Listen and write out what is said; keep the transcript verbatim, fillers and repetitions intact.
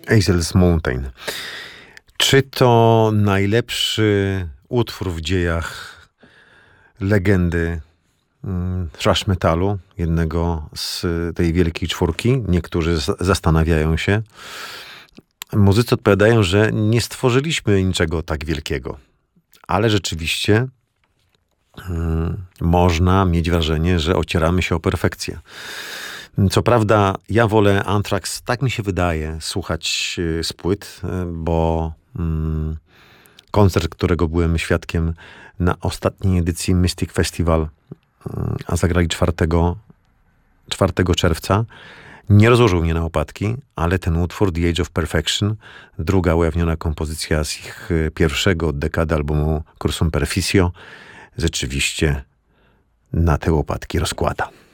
Hazel's Mountain. Czy to najlepszy utwór w dziejach legendy mm, thrash metalu, jednego z tej wielkiej czwórki? Niektórzy z- zastanawiają się. Muzycy odpowiadają, że nie stworzyliśmy niczego tak wielkiego. Ale rzeczywiście mm, można mieć wrażenie, że ocieramy się o perfekcję. Co prawda, ja wolę Anthrax, tak mi się wydaje, słuchać y, z płyt, y, bo mm, koncert, którego byłem świadkiem na ostatniej edycji Mystic Festival, y, a zagrali czwartego czwartego czerwca, nie rozłożył mnie na opadki, ale ten utwór The Age of Perfection, druga ujawniona kompozycja z ich y, pierwszego od dekady albumu Cursum Perficio, rzeczywiście na te łopatki rozkłada.